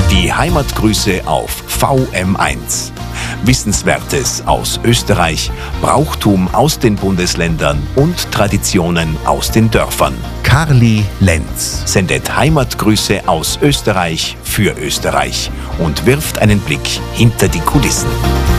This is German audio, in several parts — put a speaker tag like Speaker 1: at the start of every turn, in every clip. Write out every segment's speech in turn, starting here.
Speaker 1: Die Heimatgrüße auf VM1. Wissenswertes aus Österreich, Brauchtum aus den Bundesländern und Traditionen aus den Dörfern. Karli Lenz sendet Heimatgrüße aus Österreich für Österreich und wirft einen Blick hinter die Kulissen.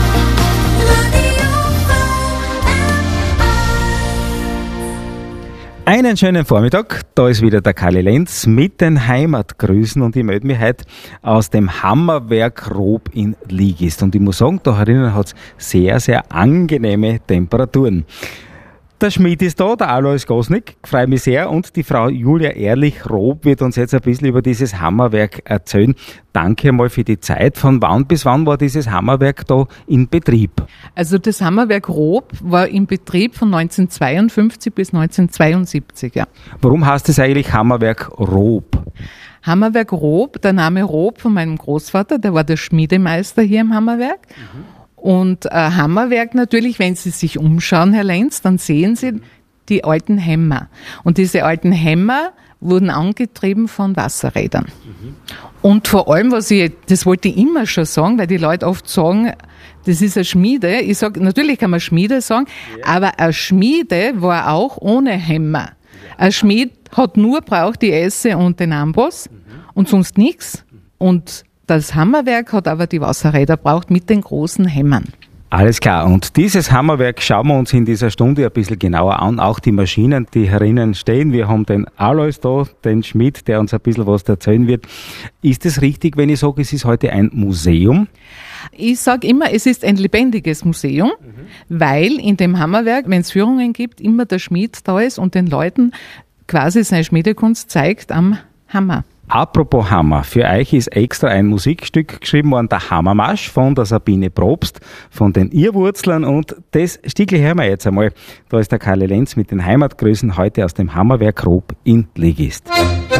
Speaker 2: Einen schönen Vormittag, da ist wieder der Karli Lenz mit den Heimatgrüßen und ich melde mich heute aus dem Hammerwerk Rob in Ligist. Und ich muss sagen, da herinnen hat es sehr, sehr angenehme Temperaturen. Der Schmied ist da, der Alois Gosnick, freue mich sehr, und die Frau Julia Ehrlich-Rob wird uns jetzt ein bisschen über dieses Hammerwerk erzählen. Danke mal für die Zeit. Von wann bis wann war dieses Hammerwerk da in Betrieb?
Speaker 3: Also das Hammerwerk Rob war in Betrieb von 1952 bis 1972, ja.
Speaker 2: Warum heißt es eigentlich Hammerwerk Rob?
Speaker 3: Hammerwerk Rob, der Name Rob von meinem Großvater, der war der Schmiedemeister hier im Hammerwerk. Und Hammerwerk natürlich, wenn Sie sich umschauen, Herr Lenz, dann sehen Sie die alten Hämmer. Und diese alten Hämmer wurden angetrieben von Wasserrädern. Und vor allem, das wollte ich immer schon sagen, weil die Leute oft sagen, das ist eine Schmiede. Ich sage, natürlich kann man Schmiede sagen, aber eine Schmiede war auch ohne Hämmer. Ein Schmied hat nur braucht die Esse und den Amboss und sonst nichts. Und das Hammerwerk hat aber die Wasserräder braucht mit den großen Hämmern.
Speaker 2: Alles klar. Und dieses Hammerwerk schauen wir uns in dieser Stunde ein bisschen genauer an. Auch die Maschinen, die herinnen stehen. Wir haben den Alois da, den Schmied, der uns ein bisschen was erzählen wird. Ist es richtig, wenn ich sage, es ist heute ein Museum?
Speaker 3: Ich sage immer, es ist ein lebendiges Museum, weil in dem Hammerwerk, wenn es Führungen gibt, immer der Schmied da ist und den Leuten quasi seine Schmiedekunst zeigt am Hammer.
Speaker 2: Apropos Hammer, für euch ist extra ein Musikstück geschrieben worden, der Hammermarsch von der Sabine Probst, von den Irrwurzlern, und das Stückchen hören wir jetzt einmal. Da ist der Karli Lenz mit den Heimatgrüßen heute aus dem Hammerwerk Rob in Ligist.